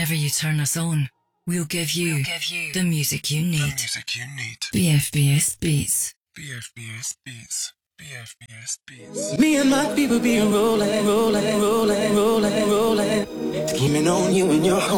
whenever you turn us on, we'll give you the music you need. BFBS Beats. BFBS Beats. BFBS Beats. Me and my people be rolling, rolling, rolling, rolling, rolling. Scheming on you and your home.